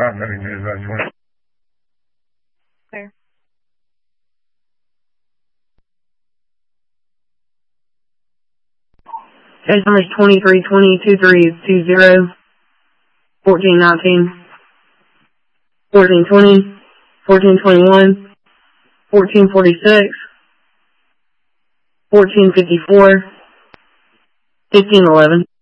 not letting me evaluate. Clear. Case numbers 2320-2320, 1419, 1420, 1421, 1446, 1454, 1511.